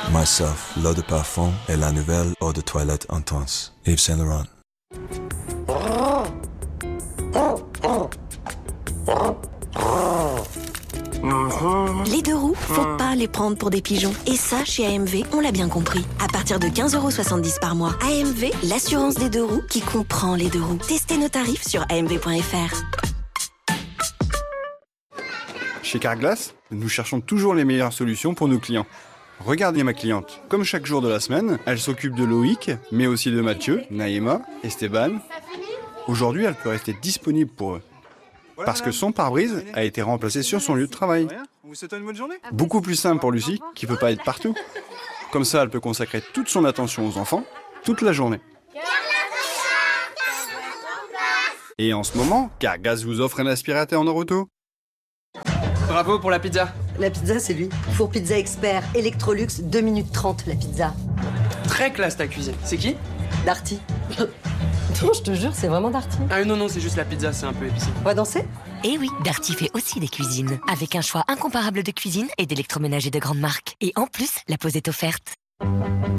Myself, l'eau de parfum et la nouvelle eau de toilette intense. Yves Saint Laurent. Les deux roues, faut pas les prendre pour des pigeons. Et ça, chez AMV, on l'a bien compris. À partir de 15,70 € par mois, AMV, l'assurance des deux roues qui comprend les deux roues. Testez nos tarifs sur amv.fr. Chez Carglass, nous cherchons toujours les meilleures solutions pour nos clients. Regardez ma cliente. Comme chaque jour de la semaine, elle s'occupe de Loïc, mais aussi de Mathieu, Naïma, Esteban. Aujourd'hui, elle peut rester disponible pour eux. Parce que son pare-brise a été remplacé sur son lieu de travail. Beaucoup plus simple pour Lucie, qui peut pas être partout. Comme ça, elle peut consacrer toute son attention aux enfants, toute la journée. Et en ce moment, Carglass vous offre un aspirateur en auto. Bravo pour la pizza. La pizza, c'est lui. Four Pizza Expert, Electrolux, 2 minutes 30 la pizza. Très classe ta cuisine. C'est qui? Darty. Non, je te jure, c'est vraiment Darty. Ah non, c'est juste la pizza, c'est un peu épicé. On va danser? Eh oui, Darty fait aussi des cuisines. Avec un choix incomparable de cuisine et d'électroménager de grande marque. Et en plus, la pause est offerte.